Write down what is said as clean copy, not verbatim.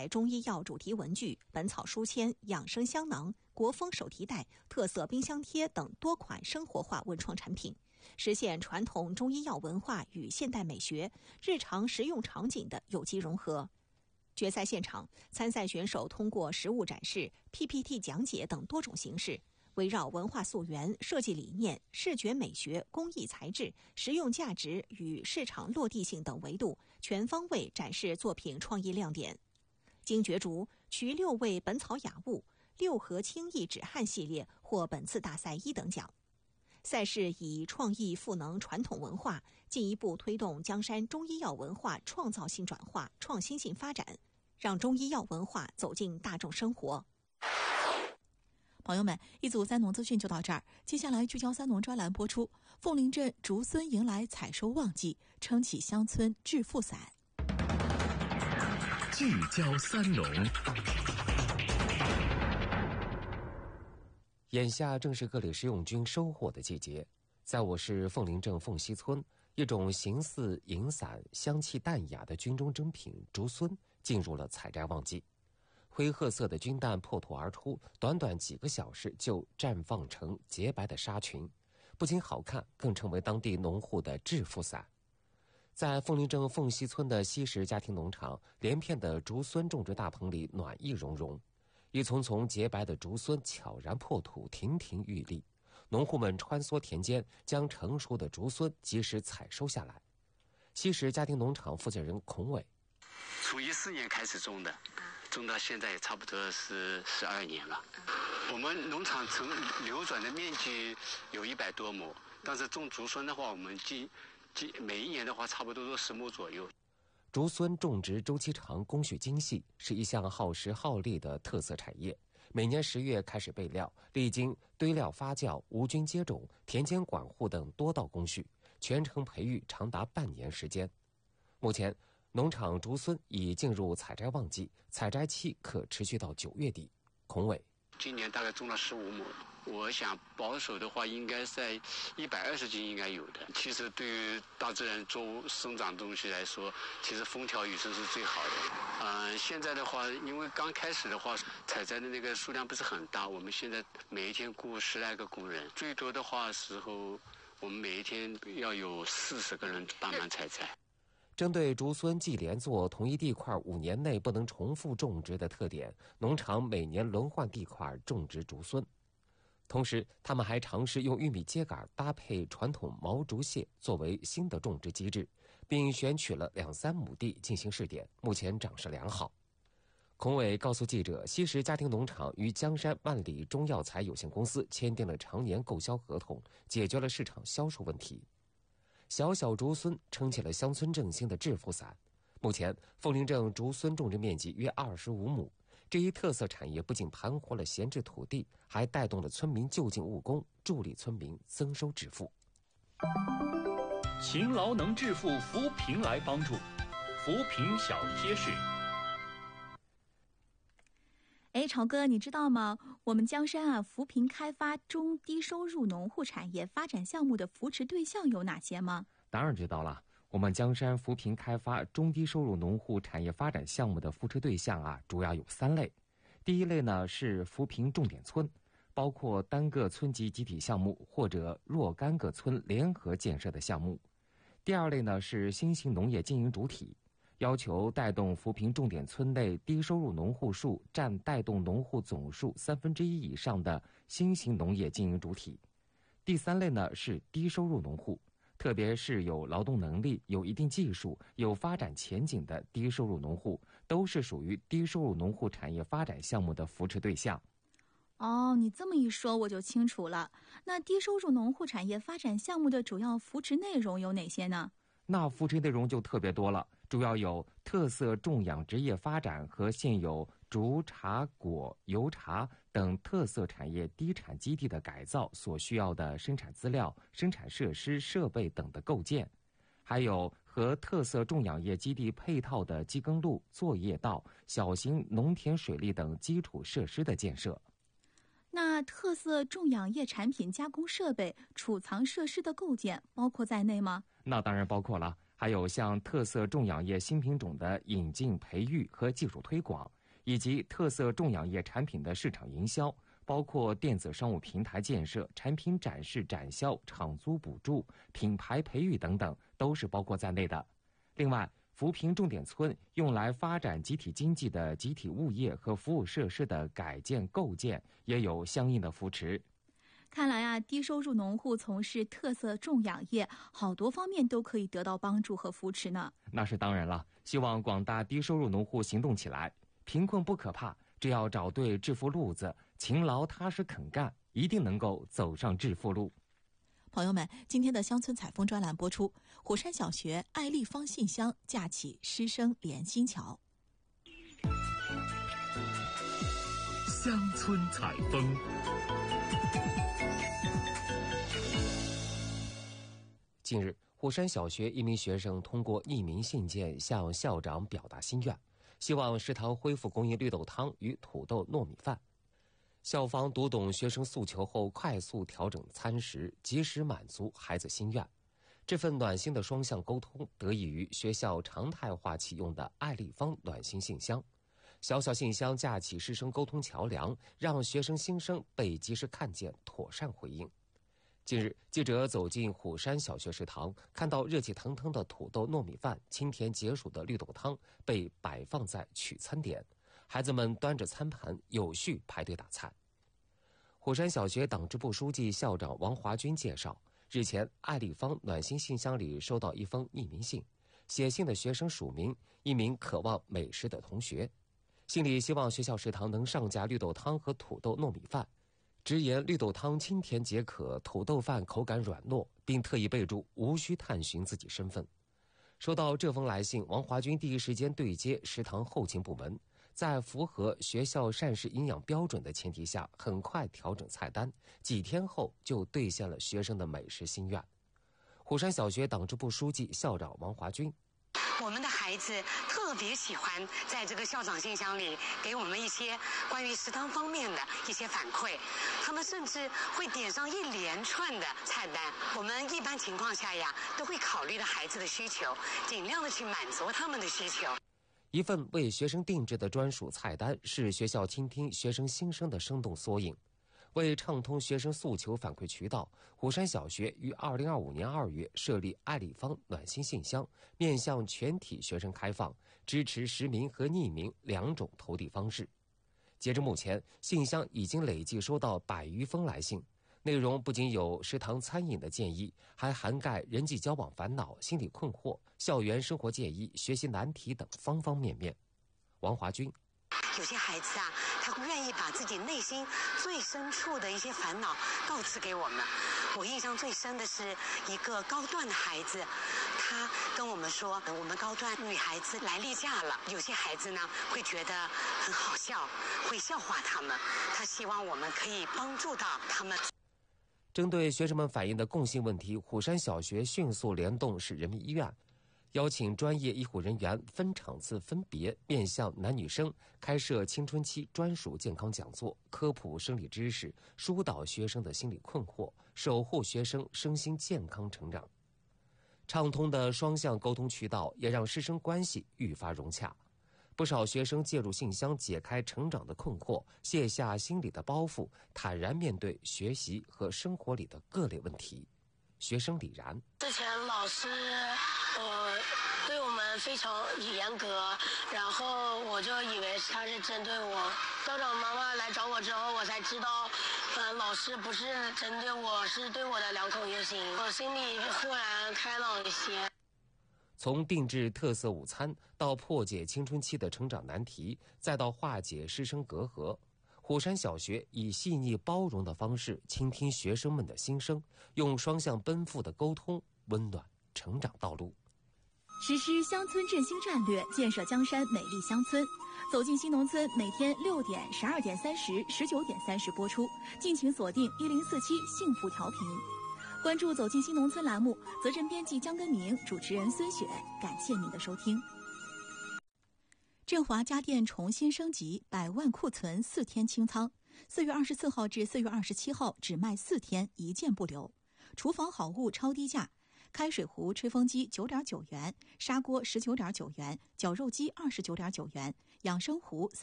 在中医药主题文具、本草书签、养生香囊、国风手提袋、特色冰箱贴等多款生活化文创产品，实现传统中医药文化与现代美学、日常实用场景的有机融合。决赛现场，参赛选手通过实物展示、PPT 讲解等多种形式，围绕文化溯源、设计理念、视觉美学、工艺材质、实用价值与市场落地性等维度，全方位展示作品创意亮点。经角逐，取6位本草雅物、6盒轻易止汗系列获本次大赛1等奖。赛事以创意赋能传统文化，进一步推动江山中医药文化创造性转化、创新性发展，让中医药文化走进大众生活。 朋友们，一组三农资讯就到这儿，接下来聚焦三农专栏播出。凤林镇竹荪迎来采收旺季，撑起乡村致富伞。 聚焦三农。 眼下正是各类食用菌收获的季节，在我市凤林镇凤溪村，一种形似银伞、香气淡雅的菌中珍品竹荪进入了采摘旺季。灰褐色的菌蛋破土而出，短短几个小时就绽放成洁白的纱裙，不仅好看，更成为当地农户的致富伞。在凤林镇凤溪村的西石家庭农场，连片的竹荪种植大棚里暖意融融，一丛丛洁白的竹荪悄然破土，亭亭玉立。农户们穿梭田间，将成熟的竹荪及时采收下来。西石家庭农场负责人孔伟： 从14年开始种的，种到现在也差不多是12年了。我们农场曾流转的面积有100多亩，但是种竹荪的话，我们每一年的话差不多都10亩左右。 竹荪种植周期长，工序精细，是一项耗时耗力的特色产业。每年10月开始备料，历经堆料发酵、无菌接种、田间管护等多道工序，全程培育长达半年时间。目前，农场竹荪已进入采摘旺季，采摘期可持续到9月底。孔伟： 今年大概种了15亩，我想保守的话，应该在120斤应该有的。其实对于大自然作物生长东西来说，其实风调雨顺是最好的。现在的话，因为刚开始的话，采摘的那个数量不是很大，我们现在每一天雇10来个工人，最多的话时候，我们每一天要有40个人帮忙采摘。 针对竹荪既连作同一地块5年内不能重复种植的特点，农场每年轮换地块种植竹荪。同时，他们还尝试用玉米秸秆搭配传统毛竹屑作为新的种植机制，并选取了2-3亩地进行试点，目前长势良好。孔伟告诉记者，西石家庭农场与江山万里中药材有限公司签订了常年购销合同，解决了市场销售问题。小小竹荪撑起了乡村振兴的致富伞。目前，凤林镇竹荪种植面积约25亩。这一特色产业不仅盘活了闲置土地，还带动了村民就近务工，助力村民增收致富。 勤劳能致富，扶贫来帮助。扶贫小贴士。 朝哥，你知道吗？我们江山扶贫开发中低收入农户产业发展项目的扶持对象有哪些吗？ 当然知道了。我们江山扶贫开发中低收入农户产业发展项目的扶持对象主要有3类。第一类呢是扶贫重点村，包括单个村级集体项目或者若干个村联合建设的项目。第二类呢是新型农业经营主体，要求带动扶贫重点村内低收入农户数占带动农户总数1/3以上的新型农业经营主体。第3类呢是低收入农户，特别是有劳动能力、有一定技术、有发展前景的低收入农户，都是属于低收入农户产业发展项目的扶持对象。 你这么一说我就清楚了。那低收入农户产业发展项目的主要扶持内容有哪些呢？ 那扶持内容就特别多了，主要有特色种养殖业发展和现有竹、茶、果、油茶等特色产业低产基地的改造所需要的生产资料、生产设施、设备等的构建，还有和特色种养业基地配套的机耕路、作业道、小型农田水利等基础设施的建设。 那特色种养业产品加工设备、储藏设施的构建包括在内吗？ 那当然包括了，还还有像特色种养业新品种的引进培育和技术推广，以及特色种养业产品的市场营销，包括电子商务平台建设、产品展示展销、场租补助、品牌培育等等，都是包括在内的。另外，扶贫重点村用来发展集体经济的集体物业和服务设施的改建构建，也有相应的扶持。 看来啊，低收入农户从事特色种养业，好多方面都可以得到帮助和扶持呢。 那是当然了，希望广大低收入农户行动起来。贫困不可怕，只要找对致富路子，勤劳踏实肯干，一定能够走上致富路。 朋友们，今天的乡村采风专栏播出，虎山小学爱立方信箱架起师生连心桥。 乡村采风。 近日，虎山小学一名学生通过匿名信件向校长表达心愿，希望食堂恢复供应绿豆汤与土豆糯米饭。校方读懂学生诉求后，快速调整餐食，及时满足孩子心愿。这份暖心的双向沟通得益于学校常态化启用的爱立方暖心信箱。小小信箱架起师生沟通桥梁，让学生心声被及时看见，妥善回应。近日，记者走进虎山小学食堂，看到热气腾腾的土豆糯米饭、清甜解暑的绿豆汤被摆放在取餐点，孩子们端着餐盘有序排队打菜。虎山小学党支部书记、校长王华军介绍，日前爱立方暖心信箱里收到一封匿名信，写信的学生署名一名渴望美食的同学，信里希望学校食堂能上架绿豆汤和土豆糯米饭。直言绿豆汤清甜解渴，土豆饭口感软糯，并特意备注无需探寻自己身份。收到这封来信，王华军第一时间对接食堂后勤部门，在符合学校膳食营养标准的前提下，很快调整菜单，几天后就兑现了学生的美食心愿。虎山小学党支部书记、校长王华军。 我们的孩子特别喜欢在这个校长信箱里给我们一些关于食堂方面的一些反馈，他们甚至会点上一连串的菜单。我们一般情况下呀，都会考虑到孩子的需求，尽量的去满足他们的需求。 一份为学生定制的专属菜单是学校倾听学生心声的生动缩影。为畅通学生诉求反馈渠道，虎山小学于2025年2月设立爱立方暖心信箱，面向全体学生开放，支持实名和匿名2种投递方式。截至目前，信箱已经累计收到100余封来信，内容不仅有食堂餐饮的建议，还涵盖人际交往烦恼、心理困惑、校园生活建议、学习难题等方方面面。王华军。 有些孩子啊，他会愿意把自己内心最深处的一些烦恼告知给我们。我印象最深的是一个高段的孩子，他跟我们说，我们高段女孩子来例假了，有些孩子呢会觉得很好笑，会笑话他们，他希望我们可以帮助到他们。 针对学生们反映的共性问题，虎山小学迅速联动市人民医院，邀请专业医护人员分场次分别面向男女生开设青春期专属健康讲座，科普生理知识，疏导学生的心理困惑，守护学生身心健康成长。畅通的双向沟通渠道也让师生关系愈发融洽。不少学生借入信箱解开成长的困惑，卸下心理的包袱，坦然面对学习和生活里的各类问题。学生李然， 之前老师对我们非常严格，然后我就以为他是针对我。校长妈妈来找我之后，我才知道老师不是针对我，是对我的两口一心，我心里豁然开朗一些。 从定制特色午餐到破解青春期的成长难题，再到化解师生隔阂，虎山小学以细腻包容的方式倾听学生们的心声，用双向奔赴的沟通温暖成长道路。 实施乡村振兴战略，建设江山美丽乡村。走进新农村，每天6点、12点30、19点30播出，敬请锁定1047幸福调频。关注走进新农村栏目，责任编辑江根明，主持人孙雪，感谢您的收听。振华家电重新升级，100万库存4天清仓，4月24号至4月27号只卖4天，一件不留。厨房好物超低价， 开水壶吹风机9.9元，砂锅19.9元，绞肉机29.9元，养生壶